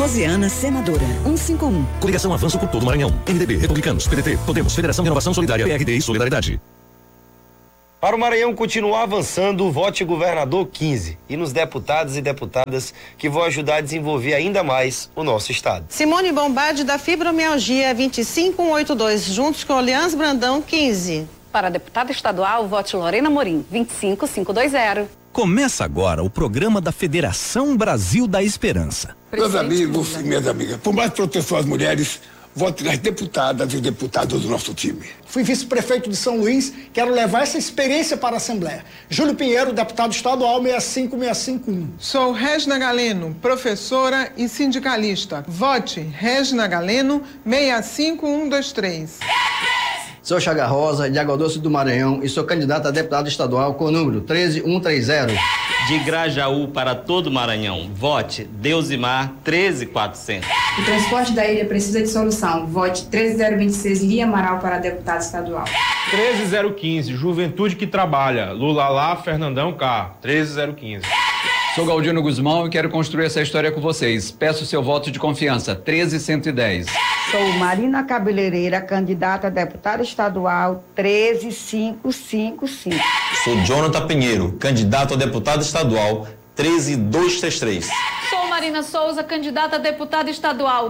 Rosiana, senadora. 151. Coligação Avanço por todo o Maranhão. MDB, Republicanos, PDT, Podemos, Federação de Renovação Solidária, PRD e Solidariedade. Para o Maranhão continuar avançando, vote Governador 15 e nos deputados e deputadas que vão ajudar a desenvolver ainda mais o nosso estado. Simone Bombardi da Fibromialgia 25182, juntos com Olians Brandão 15. Para deputada estadual, vote Lorena Morim 25520. Começa agora o programa da Federação Brasil da Esperança. Meus amigos e minhas amigas, por mais proteção às mulheres, vote nas deputadas e deputados do nosso time. Fui vice-prefeito de São Luís, quero levar essa experiência para a Assembleia. Júlio Pinheiro, deputado estadual 65651. Sou Regina Galeno, professora e sindicalista. Vote Regina Galeno 65123. Sou Chaga Rosa, de Água Doce do Maranhão, e sou candidato a deputado estadual com o número 13130. De Grajaú para todo o Maranhão, vote Deusimar 13400. O transporte da ilha precisa de solução. Vote 13026 Lia Amaral para deputado estadual. 13015, Juventude que Trabalha, Lula lá, Fernandão cá, 13015. Sou Galdino Guzmão e quero construir essa história com vocês. Peço seu voto de confiança, 13110. Sou Marina Cabeleireira, candidata a deputada estadual 13555. Sou Jonathan Pinheiro, candidato a deputado estadual 13233. Sou Marina Souza, candidata a deputada estadual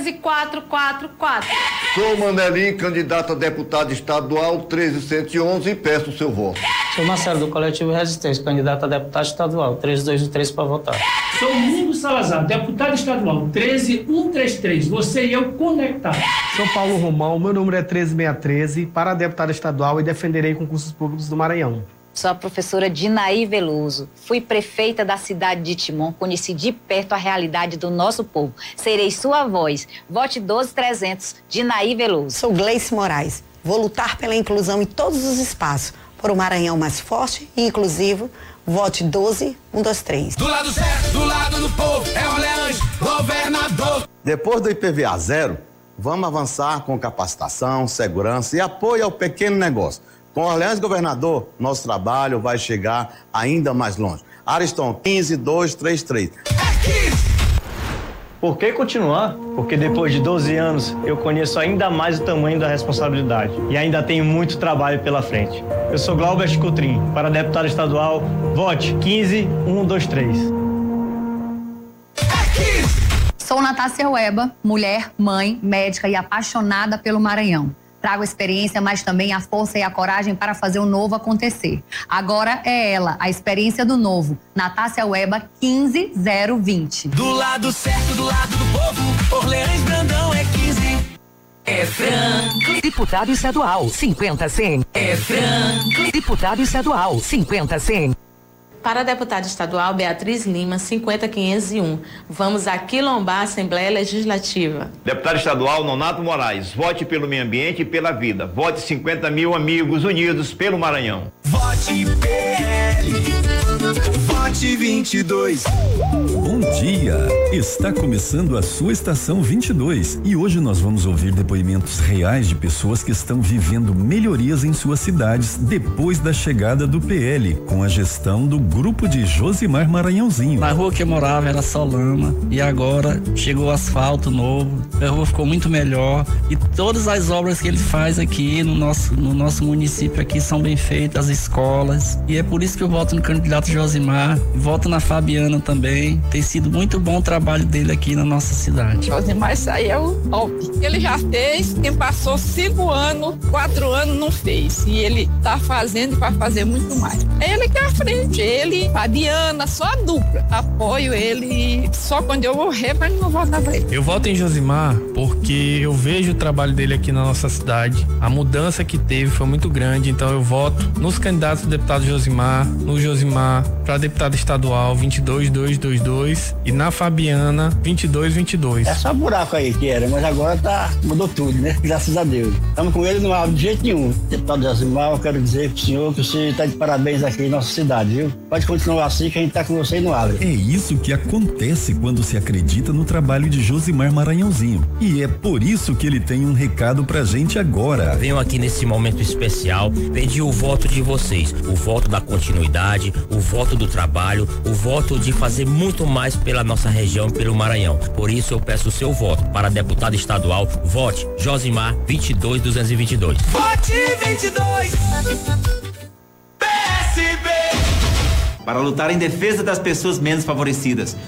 13444. Sou Manelim, candidato a deputado estadual 13111 e peço o seu voto. Sou Marcelo do Coletivo Resistência, candidato a deputado estadual 13213 para votar. Sou Mundo Salazar, deputado estadual 13133. Você e eu conectados. Sou Paulo Romão, meu número é 13613 para deputado estadual e defenderei concursos públicos do Maranhão. Sou a professora Dinaí Veloso. Fui prefeita da cidade de Timon, conheci de perto a realidade do nosso povo. Serei sua voz. Vote 12300, Dinaí Veloso. Sou Gleice Moraes. Vou lutar pela inclusão em todos os espaços, por um Maranhão mais forte e inclusivo. Vote 12123. Do lado certo, do lado do povo, é Orleans, governador. Depois do IPVA zero, vamos avançar com capacitação, segurança e apoio ao pequeno negócio. Com Orleans Governador, nosso trabalho vai chegar ainda mais longe. Ariston 15233. Por que continuar? Porque depois de 12 anos, eu conheço ainda mais o tamanho da responsabilidade e ainda tenho muito trabalho pela frente. Eu sou Glaubert Coutrin, para deputado estadual, vote 15123. Sou Natácia Ueba, mulher, mãe, médica e apaixonada pelo Maranhão. Trago experiência, mas também a força e a coragem para fazer o novo acontecer. Agora é ela, a experiência do novo. Natácia Ueba, 15020. Do lado certo, do lado do povo, Orleans Brandão é 15. É Franklin. Deputado estadual, 50-100. É Franklin. Deputado estadual, 50-100. Para a deputada estadual Beatriz Lima, 50501. Vamos aquilombar a Assembleia Legislativa. Deputado estadual Nonato Moraes, vote pelo meio ambiente e pela vida. Vote 50 mil amigos unidos pelo Maranhão. Vote PL. Vote 22. Bom dia! Está começando a sua estação 22 e hoje nós vamos ouvir depoimentos reais de pessoas que estão vivendo melhorias em suas cidades depois da chegada do PL, com a gestão do grupo de Josimar Maranhãozinho. Na rua que eu morava era só lama e agora chegou o asfalto novo, a rua ficou muito melhor e todas as obras que ele faz aqui no nosso município aqui são bem feitas, as escolas, e é por isso que eu voto no candidato Josimar, voto na Fabiana também. Tem sido muito bom o trabalho dele aqui na nossa cidade. Josimar saiu top. Ele já fez, quem passou 5 anos, 4 anos não fez, e ele tá fazendo e vai fazer muito mais. É ele que é à frente, ele, Fabiana, só a dupla. Apoio ele, só quando eu morrer, mas não votar pra ele. Eu voto em Josimar porque eu vejo o trabalho dele aqui na nossa cidade. A mudança que teve foi muito grande, então eu voto nos candidatos do deputado Josimar, no Josimar para deputado estadual 22222 e na Fabiana 2222. É só buraco aí que era, mas agora mudou tudo, né? Graças a Deus. Estamos com ele, não abre de jeito nenhum. Deputado Josimar, eu quero dizer pro senhor que você está de parabéns aqui em nossa cidade, viu? Pode continuar assim que a gente tá com você e não abre. É isso que acontece cresce quando se acredita no trabalho de Josimar Maranhãozinho. E é por isso que ele tem um recado pra gente agora. Venho aqui nesse momento especial pedir o voto de vocês, o voto da continuidade, o voto do trabalho, o voto de fazer muito mais pela nossa região e pelo Maranhão. Por isso eu peço o seu voto para deputado estadual. Vote Josimar 22222. Vote 22. PSB. Para lutar em defesa das pessoas menos favorecidas.